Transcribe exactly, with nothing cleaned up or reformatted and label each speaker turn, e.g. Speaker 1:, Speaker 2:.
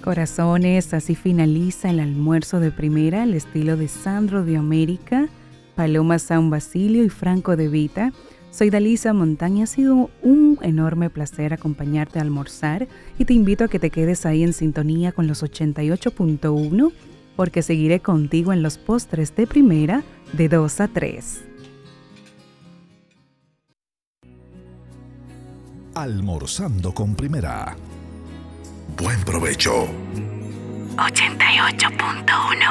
Speaker 1: Corazones, así finaliza el almuerzo de primera al estilo de Sandro de América, Paloma San Basilio y Franco de Vita. Soy Dalisa Montaña, ha sido un enorme placer acompañarte a almorzar y te invito a que te quedes ahí en sintonía con los ochenta y ocho punto uno porque seguiré contigo en los postres de primera de dos a tres.
Speaker 2: Almorzando con Primera. Buen provecho.
Speaker 3: ochenta y ocho punto uno